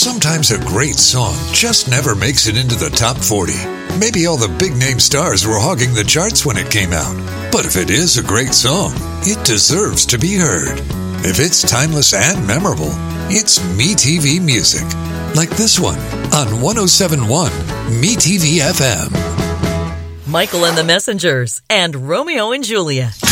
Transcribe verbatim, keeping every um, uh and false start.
Sometimes a great song just never makes it into the top forty. Maybe all the big-name stars were hogging the charts when it came out. But if it is a great song, it deserves to be heard. If it's timeless and memorable, it's MeTV Music. Like this one on one oh seven point one MeTV F M. Michael and the Messengers and Romeo and Juliet.